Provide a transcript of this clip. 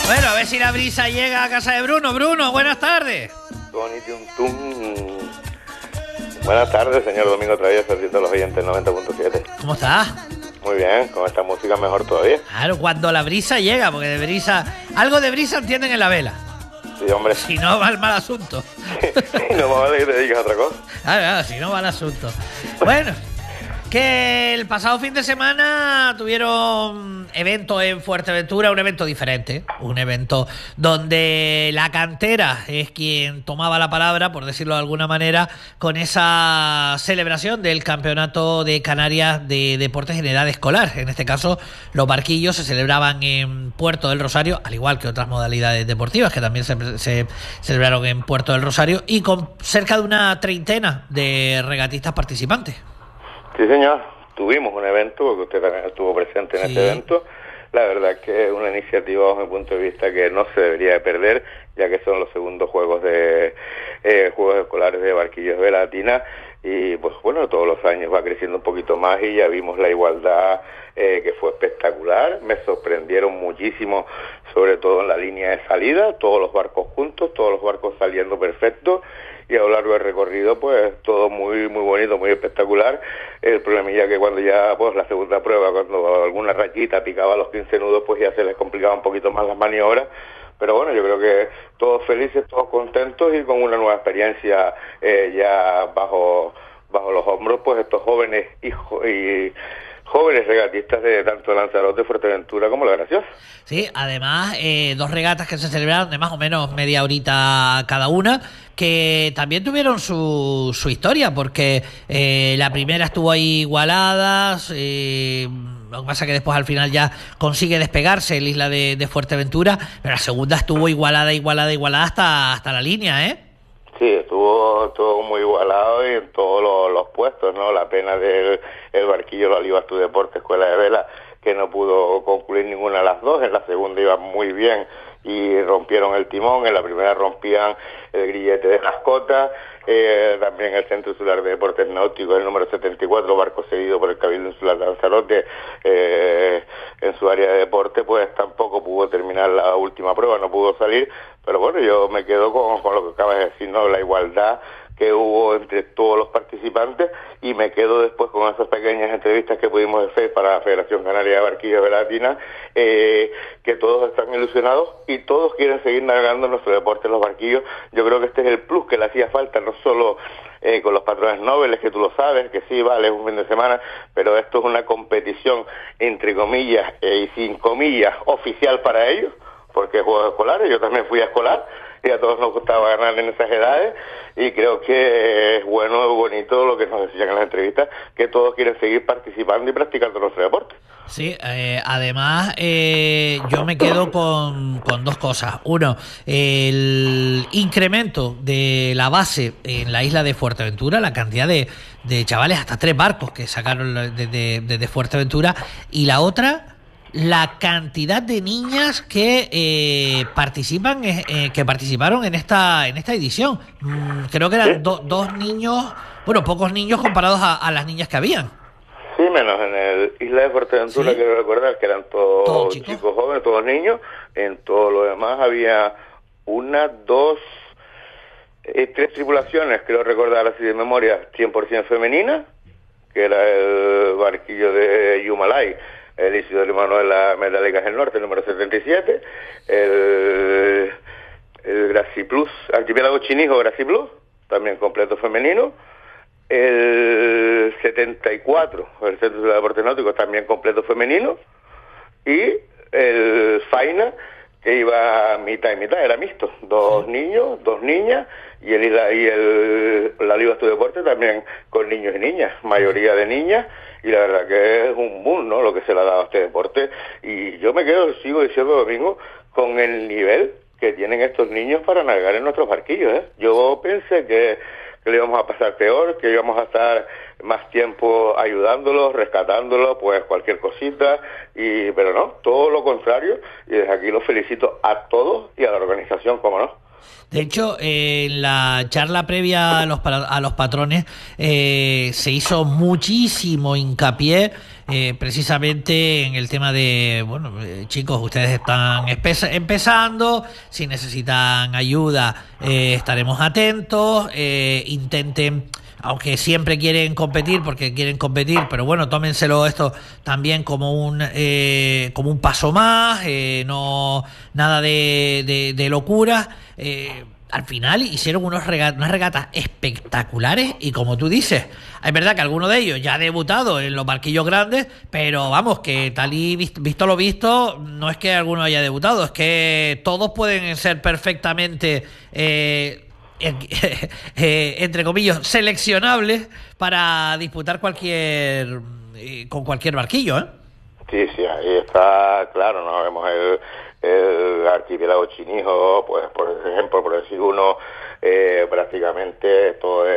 Bueno, a ver si la brisa llega a casa de Bruno. Bruno, buenas tardes. Buenas tardes, señor Domingo Travieso, a todos los oyentes 90.7. ¿Cómo estás? Muy bien, con esta música mejor todavía. Claro, cuando la brisa llega, porque de brisa... Algo de brisa entienden en la vela. Sí, hombre. Si no va el mal asunto. Si no me vale que te digas otra cosa. Claro, si no va el asunto. Bueno, que el pasado fin de semana tuvieron evento en Fuerteventura, un evento diferente, un evento donde la cantera es quien tomaba la palabra, por decirlo de alguna manera, con esa celebración del Campeonato de Canarias de Deportes en Edad Escolar. En este caso, los barquillos se celebraban en Puerto del Rosario, al igual que otras modalidades deportivas que también se celebraron en Puerto del Rosario, y con cerca de una treintena de regatistas participantes. Sí, señor. Tuvimos un evento, porque usted también estuvo presente en este evento. La verdad es que es una iniciativa, bajo mi punto de vista, que no se debería de perder, ya que son los segundos juegos escolares de barquillos de vela latina. Y pues bueno, todos los años va creciendo un poquito más y ya vimos la igualdad que fue espectacular. Me sorprendieron muchísimo, sobre todo en la línea de salida, todos los barcos juntos, todos los barcos saliendo perfectos, y a lo largo del recorrido pues todo muy muy bonito, muy espectacular. El problemilla que cuando ya pues la segunda prueba, cuando alguna rayita picaba los 15 nudos, pues ya se les complicaba un poquito más las maniobras. Pero bueno, yo creo que todos felices, todos contentos y con una nueva experiencia ya bajo los hombros, pues estos jóvenes y jóvenes regatistas de tanto Lanzarote, Fuerteventura como La Graciosa. Sí, además, dos regatas que se celebraron de más o menos media horita cada una, que también tuvieron su historia, porque la primera estuvo ahí igualada, lo que pasa que después al final ya consigue despegarse el isla de Fuerteventura, pero la segunda estuvo igualada hasta la línea, ¿eh? Sí, estuvo todo muy igualado y en todos los puestos, ¿no? La pena del barquillo La Olivas Tu Deporte Escuela de Vela, que no pudo concluir ninguna de las dos. En la segunda iba muy bien y rompieron el timón. En la primera rompían el grillete de mascota. También el Centro Insular de Deportes Náuticos, el número 74, barco cedido por el Cabildo Insular de Lanzarote, en su área de deporte, pues tampoco pudo terminar la última prueba, no pudo salir. Pero bueno, yo me quedo con lo que acabas de decir, ¿no? La igualdad que hubo entre todos los participantes, y me quedo después con esas pequeñas entrevistas que pudimos hacer para la Federación Canaria de Barquillos de Latina, que todos están ilusionados y todos quieren seguir navegando nuestro deporte, los barquillos. Yo creo que este es el plus que le hacía falta, no solo con los patrones nobles, que tú lo sabes, que sí, vale, es un fin de semana, pero esto es una competición, entre comillas y sin comillas, oficial para ellos, porque es juegos escolares. Yo también fui a escolar y a todos nos gustaba ganar en esas edades, y creo que es bueno, bonito lo que nos decían en las entrevistas, que todos quieren seguir participando y practicando nuestro deporte. Sí, además yo me quedo con dos cosas. Uno, el incremento de la base en la isla de Fuerteventura, la cantidad de chavales, hasta 3 barcos que sacaron de Fuerteventura, y la otra, la cantidad de niñas que participaron en esta edición. Creo que eran dos niños, bueno, pocos niños comparados a las niñas que habían. Sí, menos en el isla de Fuerteventura, ¿sí? Quiero recordar que eran todos chicos jóvenes, todos niños. En todo lo demás había 3 tripulaciones, creo recordar así de memoria, 100% femeninas, que era el barquillo de Yumalay, el Isidoro Manuela Metálicas del Norte, el número 77, el Graciplus, Archipiélago Chinijo Graciplus, también completo femenino, el 74, el Centro de Deportes Náuticos, también completo femenino, y el Faina, que iba mitad y mitad, era mixto, 2 niños, 2 niñas, y La Olivas Tu Deporte también con niños y niñas, mayoría de niñas, y la verdad que es un boom, ¿no?, lo que se le ha dado a este deporte. Y yo me sigo diciendo, Domingo, con el nivel que tienen estos niños para navegar en nuestros barquillos, ¿eh? Yo pensé que le íbamos a pasar peor, que íbamos a estar más tiempo ayudándolos, rescatándolos, pues cualquier cosita, pero no, todo lo contrario, y desde aquí los felicito a todos y a la organización, cómo no. De hecho, en la charla previa a los patrones se hizo muchísimo hincapié precisamente en el tema de, bueno, chicos, ustedes están empezando, si necesitan ayuda estaremos atentos, intenten, aunque siempre quieren competir porque quieren competir, pero bueno, tómenselo esto también como un paso más, no nada de locura. Al final hicieron unas regatas espectaculares y como tú dices, es verdad que alguno de ellos ya ha debutado en los barquillos grandes, pero vamos, que tal y visto lo visto, no es que alguno haya debutado, es que todos pueden ser perfectamente entre comillas seleccionables para disputar con cualquier barquillo, ¿eh? Sí, ahí está claro, ¿no? Vemos el archipiélago Chinijo, pues por ejemplo, por decir uno, prácticamente todo